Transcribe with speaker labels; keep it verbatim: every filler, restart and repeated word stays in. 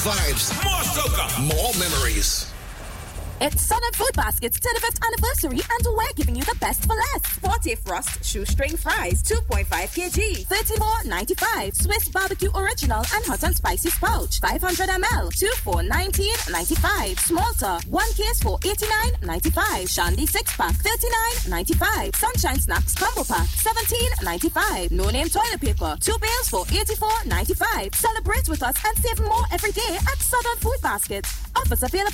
Speaker 1: vibes, more soca, more memories.
Speaker 2: It's Southern Food Basket's thirty-fifth anniversary and we're giving you the best for less. forty Frost shoestring fries, two point five kilograms, thirty-four ninety-five. Swiss Barbecue Original and Hot and Spicy Pouch, five hundred milliliters, two for nineteen ninety-five. Smalter, one case for eighty-nine ninety-five. Shandy six pack, thirty-nine ninety-five. Sunshine Snacks Combo Pack, seventeen ninety-five. No Name Toilet Paper, two bales for eighty-four ninety-five. Celebrate with us and save more every day at Southern Food Basket. Offers available